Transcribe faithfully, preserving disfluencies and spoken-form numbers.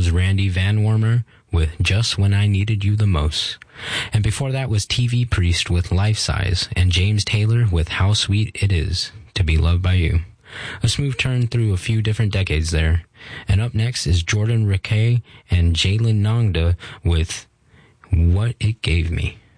was Randy Van Warmer with Just When I Needed You the Most. And before that was T V Priest with Life Size and James Taylor with How Sweet It Is to Be Loved by You. A smooth turn through a few different decades there. And up next is Jordan Rakei and Jalen Nongda with What It Gave Me.